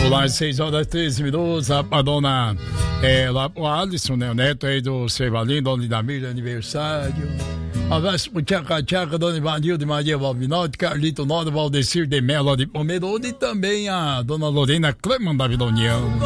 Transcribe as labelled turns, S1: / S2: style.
S1: Olá, 6h13, a dona o Alisson, né, o neto aí do Cevalim, dona Idamir, aniversário. Abraço pro Tchaca, dona Ivanilde, Maria Valvinotti, Carlito Noda, Valdecir de Mello de Pomerode e também a dona Lorena Cleman da Vila União.